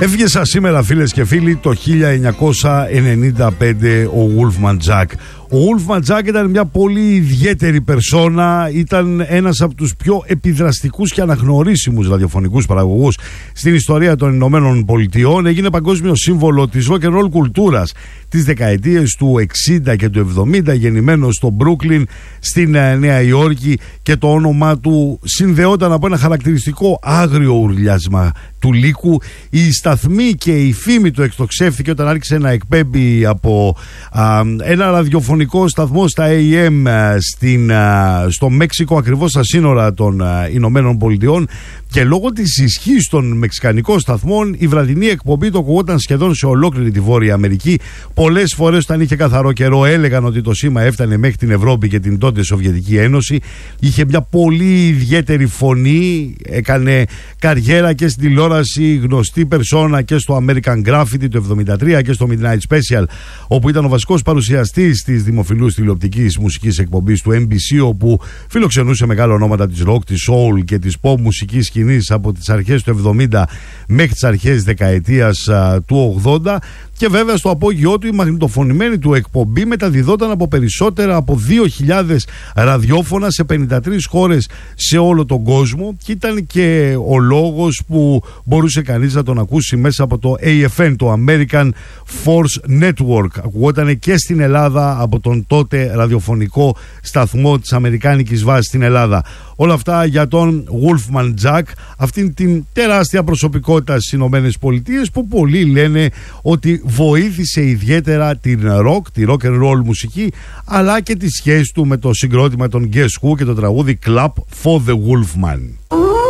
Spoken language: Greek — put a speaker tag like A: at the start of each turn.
A: Έφυγε σας σήμερα, φίλες και φίλοι, το 1995 ο Wolfman Jack. Ο Wolfman Jack ήταν μια πολύ ιδιαίτερη περσόνα, ήταν ένας από τους πιο επιδραστικούς και αναγνωρίσιμους ραδιοφωνικούς παραγωγούς στην ιστορία των Ηνωμένων Πολιτειών. Έγινε παγκόσμιο σύμβολο της rock and roll κουλτούρας τις δεκαετίες του 60 και του 70, γεννημένος στο Μπρούκλιν στην Νέα Υόρκη, και το όνομά του συνδεόταν από ένα χαρακτηριστικό άγριο ουρλιάσμα του λύκου. Η σταθμή και η φήμη του εκτοξεύθηκε όταν άρχισε να εκπέμπει από ένα ραδιοφωνικό σταθμό στα AM στο Μέξικο, ακριβώς στα σύνορα των Ηνωμένων Πολιτειών, και λόγω της ισχύς των μεξικανικών σταθμών η βραδινή εκπομπή το ακουγόταν σχεδόν σε ολόκληρη τη Βόρεια Αμερική. Πολλές φορές, όταν είχε καθαρό καιρό, έλεγαν ότι το σήμα έφτανε μέχρι την Ευρώπη και την τότε Σοβιετική Ένωση. Είχε μια πολύ ιδιαίτερη φωνή, έκανε καριέρα και στην τηλεόραση, γνωστή περσόνα και στο American Graffiti το 1973 και στο Midnight Special, όπου ήταν ο βασικός παρουσιαστής της δημοφιλούς τηλεοπτικής μουσικής εκπομπής του NBC, όπου φιλοξενούσε μεγάλα ονόματα της rock, της soul και της pop μουσικής σκηνής από τις αρχές του 70 μέχρι τις αρχές δεκαετίας του 80. Και βέβαια στο απόγειό του η μαγνητοφωνημένη του εκπομπή μεταδιδόταν από περισσότερα από 2.000 ραδιόφωνα σε 53 χώρες σε όλο τον κόσμο, και ήταν και ο λόγος που μπορούσε κανείς να τον ακούσει μέσα από το AFN, το American Force Network. Ακουγόταν και στην Ελλάδα από τον τότε ραδιοφωνικό σταθμό της Αμερικάνικης βάσης στην Ελλάδα. Όλα αυτά για τον Wolfman Jack, αυτήν την τεράστια προσωπικότητα στις Ηνωμένες Πολιτείες, που πολλοί λένε ότι βοήθησε ιδιαίτερα την rock and roll μουσική, αλλά και τη σχέση του με το συγκρότημα των Guess Who και το τραγούδι Clap for the Wolfman.